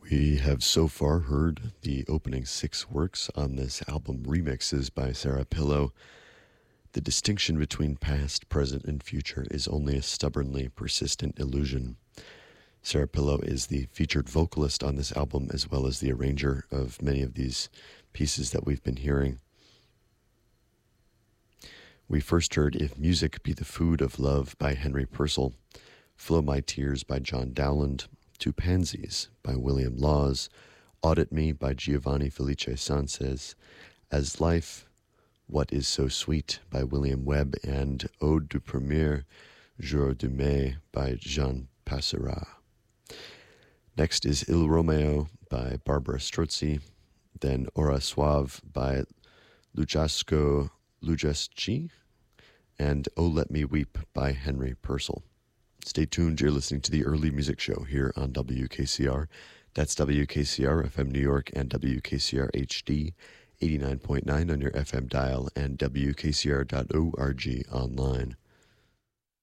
We have so far heard the opening 6 works on this album, remixes by Sarah Pillow. The distinction between past, present, and future is only a stubbornly persistent illusion. Sarah Pillow is the featured vocalist on this album, as well as the arranger of many of these pieces that we've been hearing. We first heard If Music Be the Food of Love by Henry Purcell, Flow My Tears by John Dowland, Two Pansies by William Laws, Audit Me by Giovanni Felice Sanchez, As Life, What Is So Sweet by William Webb, and Ode du Premier Jour du Mai by Jean Passera. Next is Il Romeo by Barbara Strozzi, then Ora Suave by Ludzasco Ludzaschi, and Oh Let Me Weep by Henry Purcell. Stay tuned, you're listening to the Early Music Show here on WKCR. That's WKCR FM New York and WKCR HD 89.9 on your FM dial and WKCR.org online.